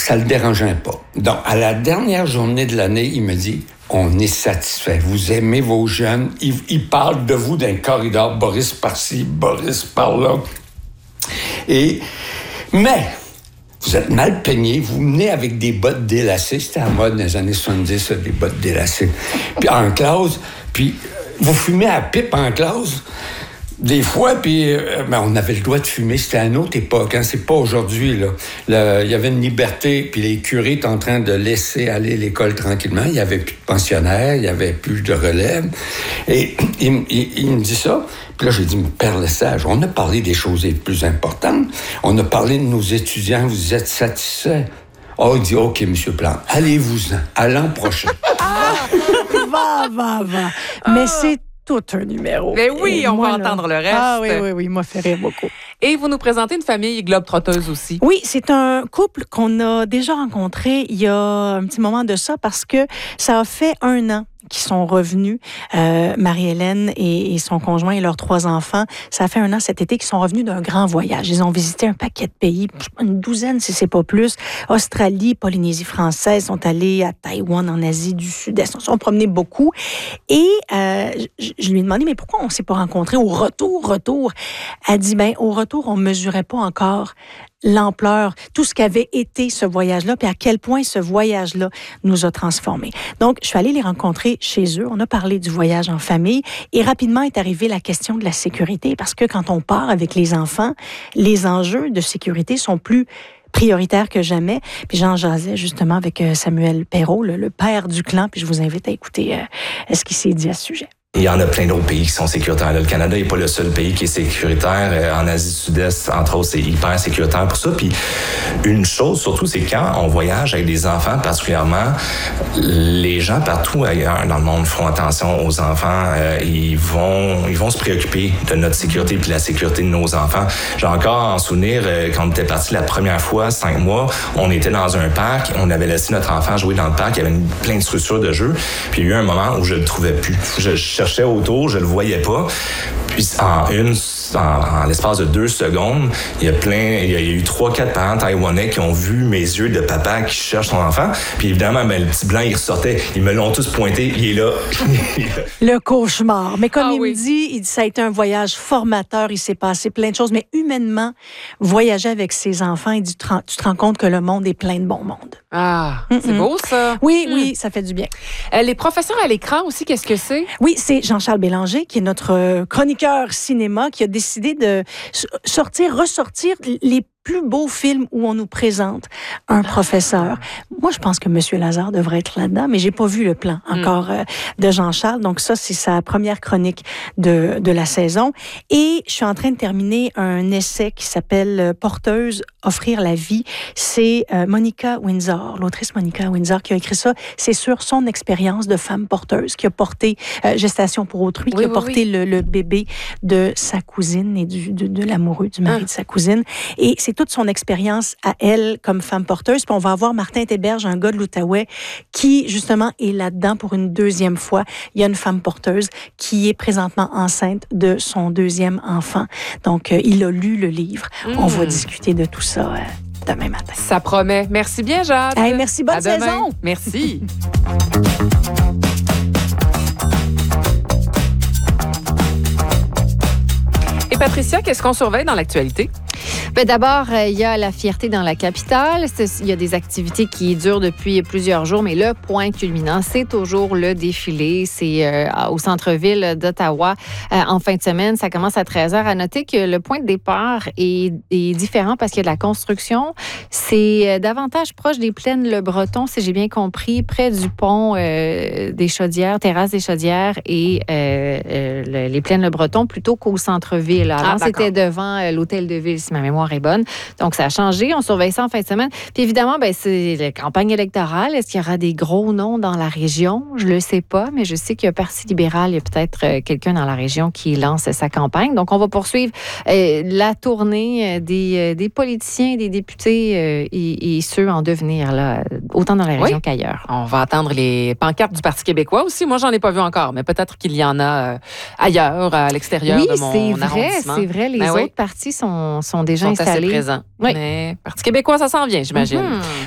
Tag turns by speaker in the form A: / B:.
A: ça le dérangeait pas. Donc, à la dernière journée de l'année, il me dit, on est satisfait. Vous aimez vos jeunes. Ils parlent de vous dans le corridor. Boris par-ci, Boris par-là. Mais, vous êtes mal peigné. Vous venez avec des bottes délacées. C'était à la mode dans les années 70, des bottes délacées. Puis en classe, vous fumez à pipe en classe. Des fois, on avait le droit de fumer. C'était à une autre époque, hein? C'est pas aujourd'hui, là. Il y avait une liberté, puis les curés étaient en train de laisser aller l'école tranquillement. Il y avait plus de pensionnaires, il y avait plus de relève. Et il me dit ça. Puis là, j'ai dit, mais Père Lesage, on a parlé des choses les plus importantes. On a parlé de nos étudiants. Vous êtes satisfaits? Oh, il dit, OK, M. Plante, allez-vous-en. À l'an prochain.
B: Va. Mais c'est tout un numéro.
C: Mais oui, on va entendre le reste.
B: Ah oui, il m'a fait rire beaucoup.
C: Et vous nous présentez une famille globe-trotteuse aussi.
B: Oui, c'est un couple qu'on a déjà rencontré il y a un petit moment de ça parce que ça a fait 1 an qui sont revenus, Marie-Hélène et son conjoint et leurs 3 enfants. Ça fait 1 an cet été qu'ils sont revenus d'un grand voyage. Ils ont visité un paquet de pays, une douzaine si c'est pas plus. Australie, Polynésie française, sont allés à Taïwan, en Asie du Sud-Est. Ils se sont promenés beaucoup. Et je lui ai demandé, mais pourquoi on ne s'est pas rencontrés au retour? Elle dit, au retour, on ne mesurait pas encore l'ampleur, tout ce qu'avait été ce voyage-là, puis à quel point ce voyage-là nous a transformés. Donc, je suis allée les rencontrer chez eux. On a parlé du voyage en famille et rapidement est arrivée la question de la sécurité parce que quand on part avec les enfants, les enjeux de sécurité sont plus prioritaires que jamais. Puis j'en jasais justement avec Samuel Perrault, le père du clan, puis je vous invite à écouter ce qu'il s'est dit à ce sujet.
D: Il y en a plein d'autres pays qui sont sécuritaires. Le Canada n'est pas le seul pays qui est sécuritaire. En Asie du Sud-Est, entre autres, c'est hyper sécuritaire pour ça. Puis une chose, surtout, c'est quand on voyage avec des enfants, particulièrement, les gens partout ailleurs dans le monde font attention aux enfants. Ils vont se préoccuper de notre sécurité puis de la sécurité de nos enfants. J'ai encore en souvenir, quand on était parti la première fois, 5 mois, on était dans un parc, on avait laissé notre enfant jouer dans le parc, il y avait plein de structures de jeu. Puis il y a eu un moment où je le trouvais plus. Je cherchais autour, je le voyais pas. Puis en l'espace de 2 secondes, il y a eu 3-4 parents taïwanais qui ont vu mes yeux de papa qui cherche son enfant. Puis évidemment, le petit blanc, il ressortait. Ils me l'ont tous pointé. Il est là.
B: Le cauchemar. Mais comme il
C: oui.
B: me dit, ça a été un voyage formateur. Il s'est passé plein de choses. Mais humainement, voyager avec ses enfants, il dit, tu te rends compte que le monde est plein de bon monde.
C: Ah, c'est beau ça.
B: Oui, ça fait du bien.
C: Les professeurs à l'écran aussi, qu'est-ce que c'est?
B: Oui, c'est Jean-Charles Bélanger, qui est notre chroniqueur cinéma, qui a décidé de ressortir les plus beau film où on nous présente un professeur. Moi, je pense que M. Lazare devrait être là-dedans, mais j'ai pas vu le plan encore de Jean-Charles. Donc ça, c'est sa première chronique de la saison. Et je suis en train de terminer un essai qui s'appelle « Porteuse, offrir la vie ». C'est Monica Windsor, l'autrice Monica Windsor qui a écrit ça. C'est sur son expérience de femme porteuse qui a porté gestation pour autrui, qui a porté le bébé de sa cousine et de l'amoureux du mari de sa cousine. Et c'est toute son expérience à elle comme femme porteuse. Puis on va avoir Martin Théberge, un gars de l'Outaouais, qui justement est là-dedans pour une deuxième fois. Il y a une femme porteuse qui est présentement enceinte de son 2e enfant. Donc, il a lu le livre. On va discuter de tout ça demain matin.
C: Ça promet. Merci bien, Jade.
B: Hey, merci, bonne saison.
C: Merci. Et Patricia, qu'est-ce qu'on surveille dans l'actualité?
E: D'abord, il y a la fierté dans la capitale. Il y a des activités qui durent depuis plusieurs jours, mais le point culminant, c'est toujours le défilé. C'est au centre-ville d'Ottawa en fin de semaine. Ça commence à 13h. À noter que le point de départ est différent parce qu'il y a de la construction. C'est davantage proche des plaines Le Breton, si j'ai bien compris, près du pont des Chaudières, terrasse des Chaudières et les plaines Le Breton, plutôt qu'au centre-ville. Avant, c'était devant l'hôtel de ville, si ma mémoire est bonne. Donc, ça a changé. On surveille ça en fin de semaine. Puis évidemment, c'est la campagne électorale. Est-ce qu'il y aura des gros noms dans la région? Je ne le sais pas, mais je sais qu'il y a Parti libéral. Il y a peut-être quelqu'un dans la région qui lance sa campagne. Donc, on va poursuivre la tournée des politiciens, des députés et ceux en devenir, là, autant dans la région qu'ailleurs.
C: On va attendre les pancartes du Parti québécois aussi. Moi, j'en ai pas vu encore, mais peut-être qu'il y en a ailleurs, à l'extérieur de mon arrondissement.
E: Oui, c'est vrai. Les autres partis sont déjà installés.
C: Assez présents. Oui. Mais Parti québécois, ça s'en vient, j'imagine.